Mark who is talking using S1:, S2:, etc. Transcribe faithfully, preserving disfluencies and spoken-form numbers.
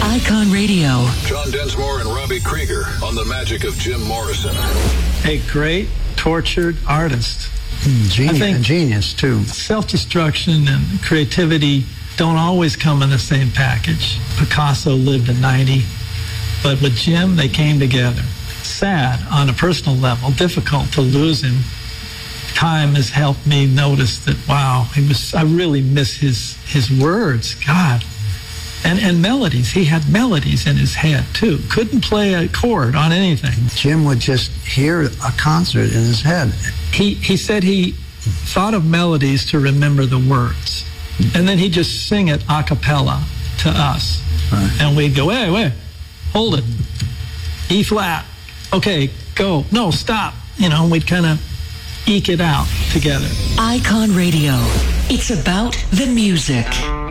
S1: Icon Radio.
S2: John Densmore and Robbie Krieger on the magic of Jim Morrison.
S3: A great tortured artist.
S4: Genius,
S3: I think
S4: genius too.
S3: Self-destruction and creativity don't always come in the same package. Picasso lived to ninety, but with Jim, they came together. Sad on a personal level, difficult to lose him. Time has helped me notice that, wow, he was, I really miss his, his words, God. And, and melodies. He had melodies in his head, too. Couldn't play a chord on anything.
S4: Jim would just hear a concert in his head.
S3: He, he said he thought of melodies to remember the words. And then he'd just sing it a cappella to us.
S4: Right.
S3: And we'd go, hey, wait, hold it. E flat. Okay, go. No, stop. You know, we'd kind of eke it out together.
S1: Icon Radio. It's about the music.